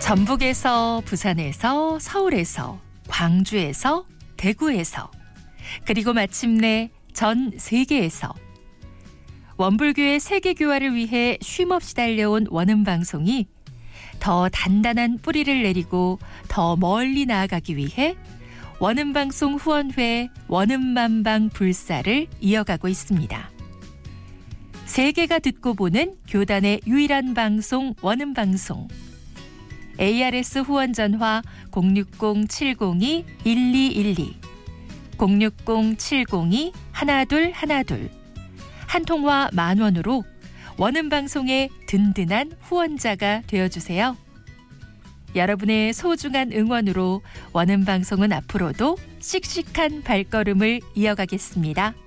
전북에서, 부산에서, 서울에서, 광주에서, 대구에서, 그리고 마침내 전 세계에서 원불교의 세계교화를 위해 쉼없이 달려온 원음방송이 더 단단한 뿌리를 내리고 더 멀리 나아가기 위해 원음방송 후원회 원음만방 불사를 이어가고 있습니다. 세계가 듣고 보는 교단의 유일한 방송 원음방송. ARS 후원 전화 060-702-1212 060-702-1212 한 통화 10,000원으로 원음방송의 든든한 후원자가 되어주세요. 여러분의 소중한 응원으로 원음방송은 앞으로도 씩씩한 발걸음을 이어가겠습니다.